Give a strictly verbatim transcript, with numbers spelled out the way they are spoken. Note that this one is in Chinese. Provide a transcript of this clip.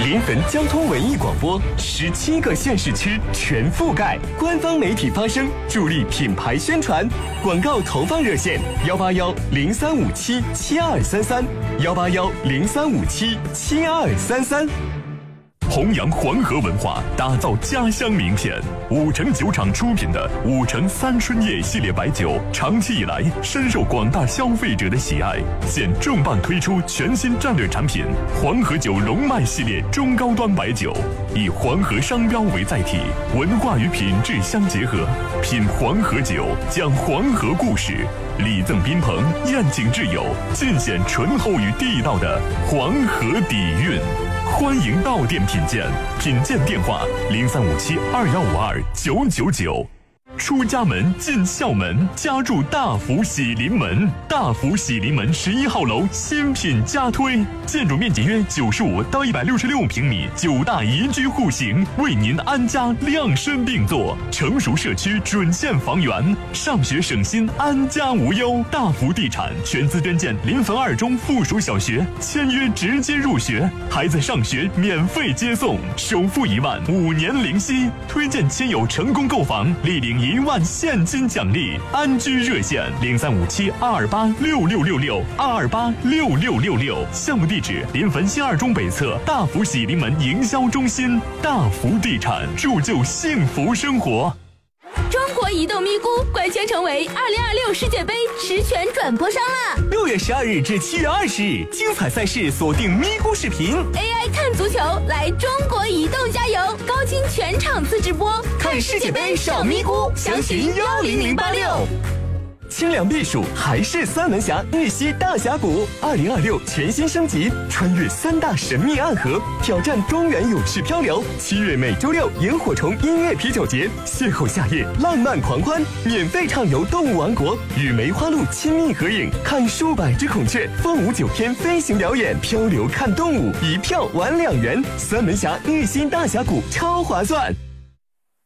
临汾交通文艺广播，十七个县市区全覆盖，官方媒体发声，助力品牌宣传。广告投放热线：幺八幺零三五七七二三三，幺八幺零三五七七二三三。 弘扬黄河文化，打造家乡名片。五城酒厂出品的五城三春夜系列白酒，长期以来深受广大消费者的喜爱。现重磅推出全新战略产品黄河酒龙脉系列中高端白酒，以黄河商标为载体，文化与品质相结合。品黄河酒，讲黄河故事，礼赠宾朋，宴请挚友，尽显醇厚与地道的黄河底蕴。欢迎到店品鉴，品鉴电话零三五七二幺五二九九九。出家门进校门，家住大福喜临门。大福喜临门十一号楼新品加推，建筑面积约九十五到一百六十六平米，九大宜居户型，为您安家量身定做。成熟社区准现房源，上学省心，安家无忧。大福地产全资捐建临汾二中附属小学，签约直接入学，孩子上学免费接送，首付一万，五年零息。推荐亲友成功购房，立领一万现金奖励。安居热线零三五七二二八六六六六二二八六六六六。项目地址：临汾新二中北侧大福喜临门营销中心。大福地产，铸就幸福生活。 中国移动咪咕官宣成为二零二六世界杯实权转播商啦！ 六月十二日至七月二十日，精彩赛事锁定咪咕视频 ，A I 看足球，来中国移动加油！高清全场次直播， 看世界杯上咪咕，详询幺零零八六。清凉避暑还是三门峡日西大峡谷，二零二六全新升级，穿越三大神秘暗河，挑战中原勇士漂流。七月每周六萤火虫音乐啤酒节，邂逅夏夜浪漫狂欢，免费畅游动物王国，与梅花鹿亲密合影，看数百只孔雀，凤舞九天飞行表演，漂流看动物，一票玩两元。三门峡日西大峡谷超划算。